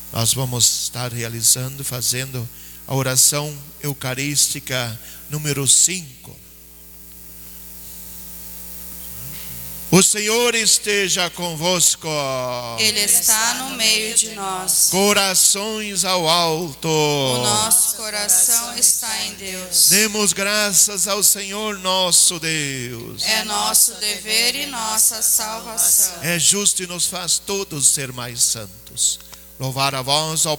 Nós vamos estar fazendo a oração eucarística número 5. O Senhor esteja convosco. Ele está no meio de nós. Corações ao alto. O nosso coração está em Deus. Demos graças ao Senhor nosso Deus. É nosso dever e nossa salvação. É justo e nos faz todos ser mais santos. Louvar a vós, ó